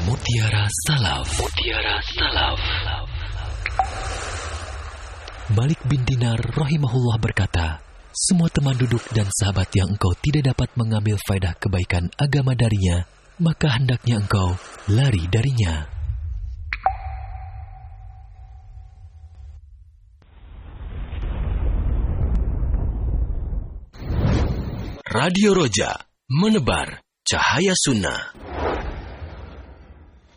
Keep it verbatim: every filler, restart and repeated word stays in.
Mutiara Salaf. Mutiara Salaf. Malik bin Dinar rahimahullah berkata, semua teman duduk dan sahabat yang engkau tidak dapat mengambil faedah kebaikan agama darinya, maka hendaknya engkau lari darinya. Radio Roja, menebar cahaya sunnah.